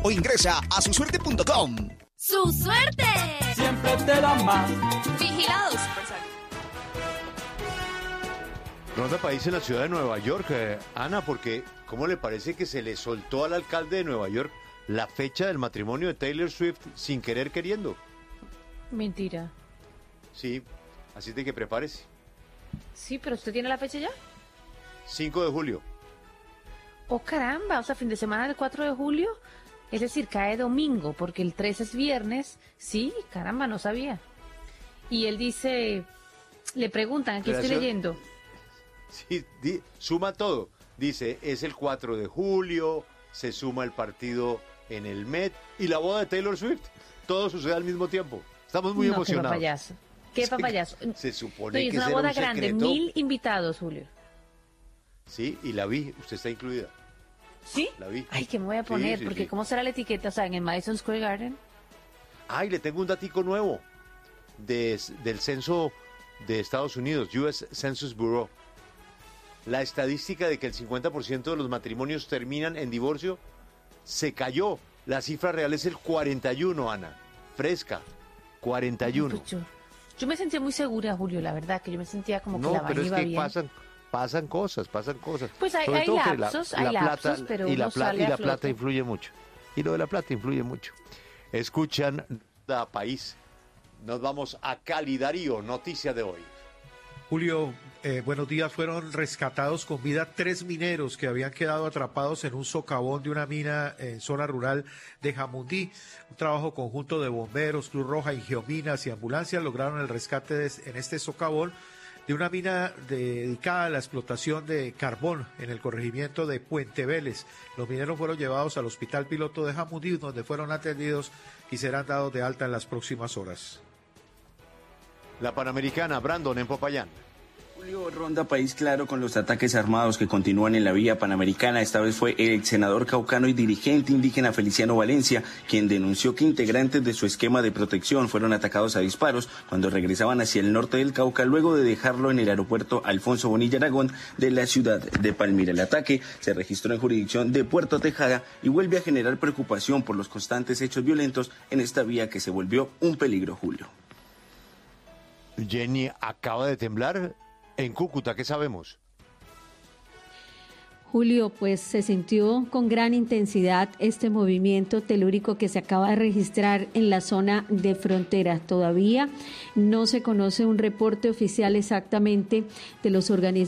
o ingresa a susuerte.com. ¡Su suerte! Siempre te da más. Vigilados Supersalud. Ronda país en la ciudad de Nueva York, Ana, porque ¿cómo le parece que se le soltó al alcalde de Nueva York la fecha del matrimonio de Taylor Swift sin querer queriendo? Mentira. Sí, así de que prepárese. Sí, pero ¿usted tiene la fecha ya? 5 de julio. Oh, caramba, o sea, fin de semana del 4 de julio, es decir, cae domingo, porque el 3 es viernes. Sí, caramba, no sabía. Y él dice, le preguntan, aquí estoy leyendo. Sí, suma todo. Dice, es el 4 de julio, se suma el partido en el Met y la boda de Taylor Swift. Todo sucede al mismo tiempo. Estamos muy emocionados. Qué papayazo. Qué papayazo. Se supone no, que es una boda grande, secreto. 1000 invitados, Julio. Sí, y la vi, usted está incluida. ¿Sí? La vi. Ay, ¿qué me voy a poner? Sí, porque sí. ¿cómo será la etiqueta? O sea, en el Madison Square Garden. Ay, le tengo un datico nuevo del censo de Estados Unidos, US Census Bureau. La estadística de que el 50% de los matrimonios terminan en divorcio se cayó. La cifra real es el 41, Ana. Fresca. 41. Pues yo me sentía muy segura, Julio, la verdad, que yo me sentía como que la No, pero vaina es iba que bien. pasan cosas. Pues hay Sobre todo que lapsos, plata, pero y la uno plata, sale y a la plata flote. influye mucho. Y lo de la plata influye mucho. Escuchan da país. Nos vamos a Cali, Darío, noticia de hoy. Julio, buenos días. Fueron rescatados con vida 3 mineros que habían quedado atrapados en un socavón de una mina en zona rural de Jamundí. Un trabajo conjunto de bomberos, Cruz Roja, Ingiominas y ambulancias lograron el rescate en este socavón de una mina dedicada a la explotación de carbón en el corregimiento de Puente Vélez. Los mineros fueron llevados al Hospital Piloto de Jamundí, donde fueron atendidos y serán dados de alta en las próximas horas. La Panamericana, Brandon, en Popayán. Julio, ronda país claro con los ataques armados que continúan en la vía panamericana. Esta vez fue el senador caucano y dirigente indígena Feliciano Valencia quien denunció que integrantes de su esquema de protección fueron atacados a disparos cuando regresaban hacia el norte del Cauca luego de dejarlo en el aeropuerto Alfonso Bonilla Aragón de la ciudad de Palmira. El ataque se registró en jurisdicción de Puerto Tejada y vuelve a generar preocupación por los constantes hechos violentos en esta vía que se volvió un peligro, Julio. Jenny, acaba de temblar en Cúcuta, ¿qué sabemos? Julio, pues se sintió con gran intensidad este movimiento telúrico que se acaba de registrar en la zona de frontera. Todavía no se conoce un reporte oficial exactamente de los organismos